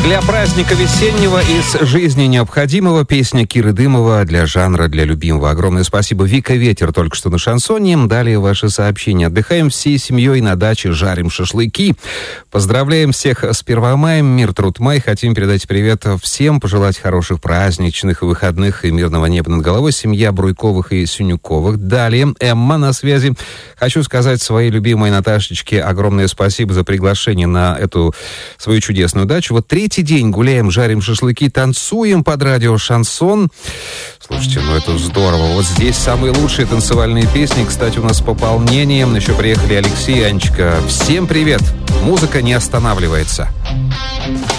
Для праздника весеннего из жизни необходимого песня Киры Дымова для жанра, для любимого. Огромное спасибо. Вика Ветер только что на шансоне. Далее ваши сообщения. Отдыхаем всей семьей на даче, жарим шашлыки. Поздравляем всех с 1 мая. Мир, труд, май. Хотим передать привет всем, пожелать хороших праздничных выходных и мирного неба над головой. Семья Бруйковых и Сюнюковых. Далее Эмма на связи. Хочу сказать своей любимой Наташечке огромное спасибо за приглашение на эту свою чудесную дачу. Вот третий день гуляем, жарим шашлыки, танцуем под радио «Шансон». Слушайте, ну это здорово. Вот здесь самые лучшие танцевальные песни. Кстати, у нас с пополнением еще приехали Алексей и Анечка. Всем привет! Музыка не останавливается.